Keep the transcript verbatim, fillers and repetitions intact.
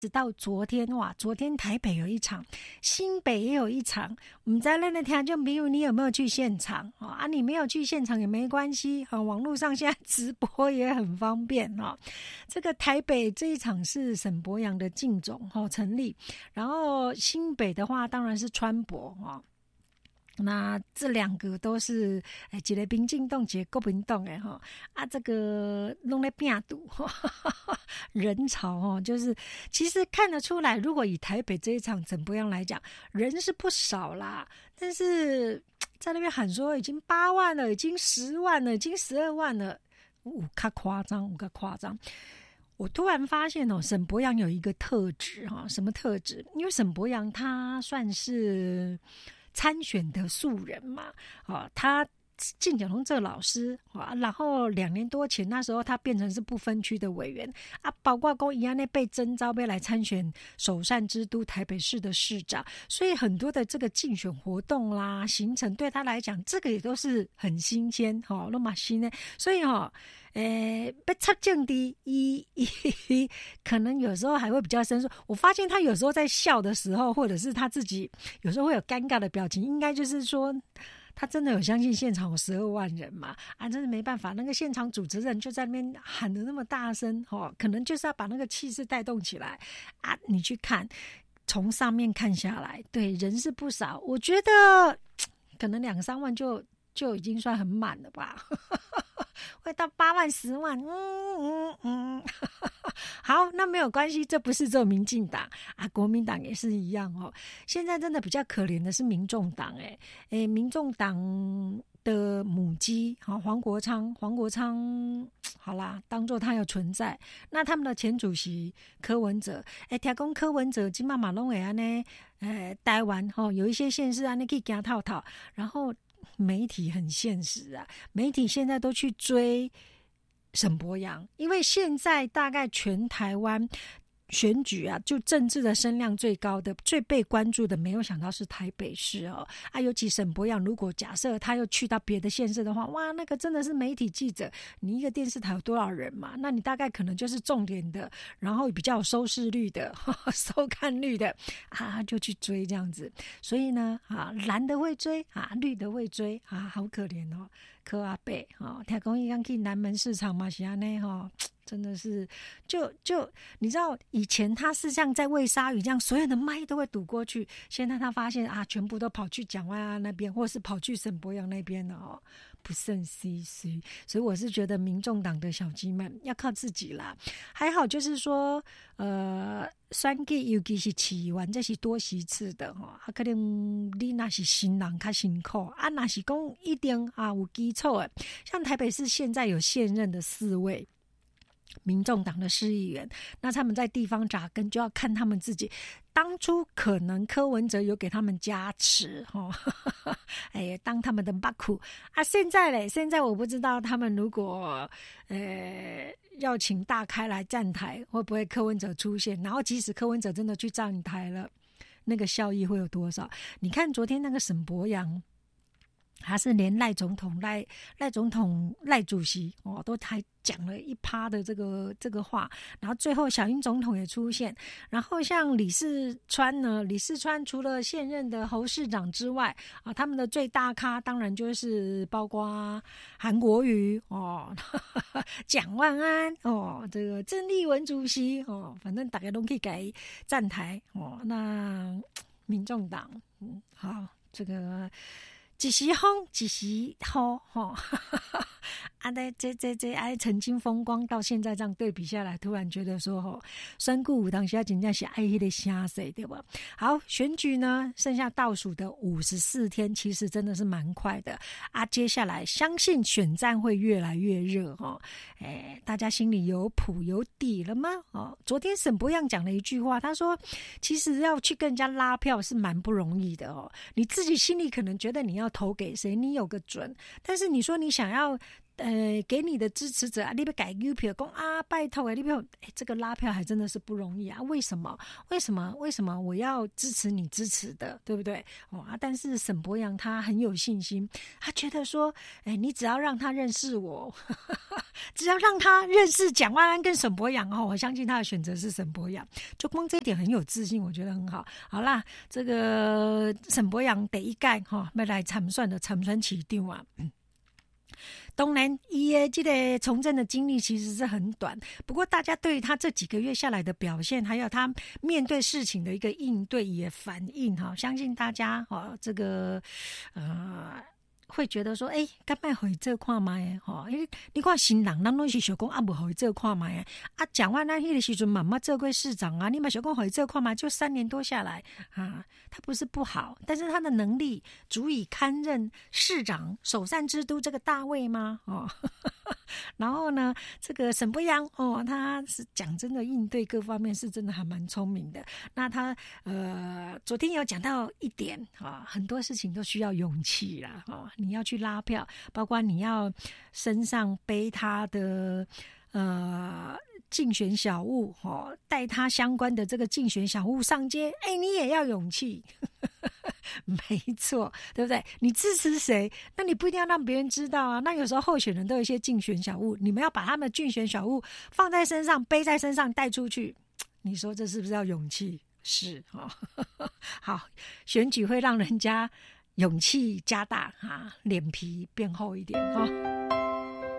直到昨天哇，昨天台北有一场，新北也有一场。不知道咱的听众朋友你有没有去现场啊？你没有去现场也没关系啊，网络上现在直播也很方便啊。这个台北这一场是沈伯洋的竞总哦成立，然后新北的话当然是川博啊。那这两个都是诶，一个民进党，一个国民党诶哈啊，这个弄来变赌人潮哦，就是其实看得出来，如果以台北这一场怎么样来讲，人是不少啦，但是在那边喊说已经八万了，已经十万了，已经十二万了，五较夸张，五较夸张。我突然发现哦，沈伯洋有一个特质哈，什么特质？因为沈伯洋他算是参选的素人嘛，啊，他进九龙这老师啊，然后两年多前那时候他变成是不分区的委员啊，包括公一样内被征召被来参选首善之都台北市的市长，所以很多的这个竞选活动啦、行程对他来讲，这个也都是很新鲜哈，那么新呢，所以哈。诶，被插降低一一，可能有时候还会比较生疏。我发现他有时候在笑的时候，或者是他自己有时候会有尴尬的表情，应该就是说他真的有相信现场有十二万人嘛？啊，真的没办法，那个现场主持人就在那边喊得那么大声，哦，可能就是要把那个气势带动起来啊！你去看，从上面看下来，对，人是不少，我觉得可能两三万就就已经算很满了吧。会到八万、十万，嗯嗯嗯，好，那没有关系，这不是只有民进党啊，国民党也是一样哦。现在真的比较可怜的是民众党，哎哎，民众党的母鸡，好，黄国昌，黄国昌，好啦，当作他有存在。那他们的前主席柯文哲，哎，听讲柯文哲今嘛嘛拢会安呢，呃，台湾吼有一些县市安尼去行套套，然后。媒体很现实啊，媒体现在都去追沈伯洋，因为现在大概全台湾选举啊，就政治的声量最高的、最被关注的，没有想到是台北市哦啊！尤其沈伯洋，如果假设他又去到别的县市的话，哇，那个真的是媒体记者，你一个电视台有多少人嘛？那你大概可能就是重点的，然后比较有收视率的、呵呵收看率的啊，就去追这样子。所以呢，啊，蓝的会追啊，绿的会追啊，好可怜哦，柯阿伯啊，听讲伊刚去南门市场嘛，是安尼哈。真的是，就就你知道，以前他是像在喂鲨鱼这样，所有的麦都会堵过去。现在他发现啊，全部都跑去蒋万安那边，或是跑去沈伯洋那边了哦，不胜唏嘘。所以我是觉得，民众党的小鸡们要靠自己啦。还好就是说，呃，选举尤其是市议员，这是多席次的哈、哦，啊，可能你那是新人较辛苦啊，那是讲一定啊有基础的。像台北市现在有现任的四位。民众党的市议员，那他们在地方扎根，就要看他们自己。当初可能柯文哲有给他们加持，哈、哦，哎，当他们的巴库啊。现在嘞，现在我不知道他们如果呃要请大开来站台，会不会柯文哲出现？然后即使柯文哲真的去站台了，那个效益会有多少？你看昨天那个沈伯洋。他是连赖总统、赖赖总统、赖主席哦，都还讲了一趴的这个这个话，然后最后小英总统也出现，然后像李世川呢，李世川除了现任的侯市长之外啊，他们的最大咖当然就是包括韩国瑜哦、蒋万安哦，这个郑丽文主席哦，反正大家都可以改站台哦。那民众党嗯，好这个。几时风，几时雨，吼，啊，这这这这，哎，曾经风光，到现在这样对比下来，突然觉得说，吼，选举有当时真正是爱迄个声势，对吧？好，选举呢，剩下倒数的五十四天，其实真的是蛮快的啊。接下来，相信选战会越来越热，哈，哎，大家心里有谱有底了吗？哦，昨天沈伯洋讲了一句话，他说，其实要去跟人家拉票是蛮不容易的哦，你自己心里可能觉得你要投给谁，你有个准，但是你说你想要呃给你的支持者啊，你要改邮票，讲啊拜托哎，你票哎，这个拉票还真的是不容易啊。为什么？为什么？为什么我要支持你支持的，对不对？哦啊，但是沈伯洋他很有信心，他觉得说，哎，你只要让他认识我，只要让他认识蒋万安跟沈伯洋哦，我相信他的选择是沈伯洋。就光这一点很有自信，我觉得很好。好啦，这个沈伯洋第一届哈要来参选的参选市长啊。嗯当然，伊的这个从政的经历其实是很短，不过大家对他这几个月下来的表现，还有他面对事情的一个应对也反应哈，相信大家哈这个呃。会觉得说，哎、欸，敢卖回这看卖吼，因为你看新人，咱拢是想讲啊，无回这看卖啊。蒋万安迄个时阵妈妈做过市长啊，你嘛想讲回这看卖，就三年多下来啊，他不是不好，但是他的能力足以堪任市长、首善之都这个大位吗？哦。然后呢，这个沈伯洋哦，他是讲真的应对各方面是真的还蛮聪明的。那他呃，昨天有讲到一点啊、哦，很多事情都需要勇气啦哦，你要去拉票，包括你要身上背他的呃竞选小物哦，带他相关的这个竞选小物上街，哎，你也要勇气。没错，对不对？你支持谁，那你不一定要让别人知道啊。那有时候候选人都有一些竞选小物，你们要把他们的竞选小物放在身上，背在身上带出去，你说这是不是要勇气？是哦。好，选举会让人家勇气加大啊，脸皮变厚一点啊。